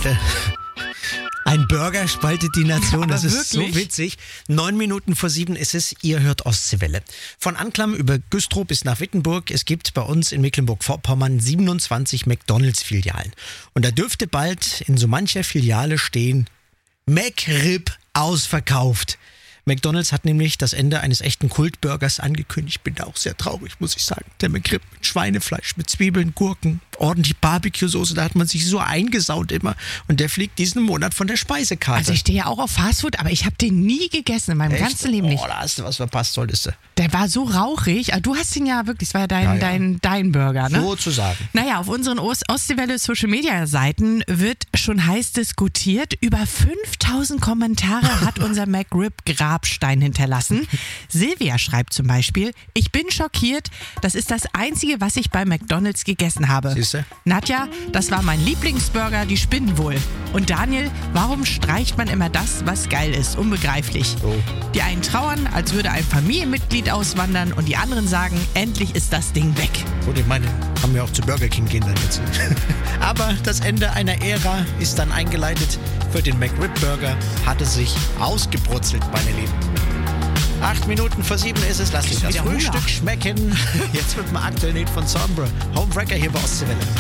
Leute. Ein Burger spaltet die Nation, das ist wirklich? so witzig. 9:07 ist es, ihr hört Ostseewelle. Von Anklam über Güstrow bis nach Wittenburg, es gibt bei uns in Mecklenburg-Vorpommern 27 McDonalds-Filialen. Und da dürfte bald in so mancher Filiale stehen, McRib ausverkauft. McDonalds hat nämlich das Ende eines echten Kultburgers angekündigt. Bin da auch sehr traurig, muss ich sagen. Der McRib mit Schweinefleisch, mit Zwiebeln, Gurken, ordentlich Barbecue-Soße, da hat man sich so eingesaut immer. Und der fliegt diesen Monat von der Speisekarte. Also ich stehe ja auch auf Fastfood, aber ich habe den nie gegessen in meinem ganzen Leben nicht. Oh, da hast du was verpasst, solltest du. Der war so rauchig. Ah, du hast ihn ja wirklich, das war ja dein Burger, ne? Sozusagen. Naja, auf unseren Ostseewelle Social Media Seiten wird schon heiß diskutiert. Über 5000 Kommentare hat unser McRib Grabstein hinterlassen. Silvia schreibt zum Beispiel: Ich bin schockiert. Das ist das Einzige, was ich bei McDonalds gegessen habe. Siehste? Nadja, das war mein Lieblingsburger, die spinnen wohl. Und Daniel, warum streicht man immer das, was geil ist? Unbegreiflich. Oh. Die einen trauern, als würde ein Familienmitglied auswandern, und die anderen sagen, endlich ist das Ding weg. Gut, ich meine, haben wir auch zu Burger King gehen dann dazu. Aber das Ende einer Ära ist dann eingeleitet. Für den McRib Burger hat es sich ausgebrutzelt, meine Lieben. 8:07 ist es, lasst euch das wieder Frühstück Hunger. schmecken. Jetzt wird mal aktuell nicht von Sombra. Homewrecker hier bei Ostseewelle.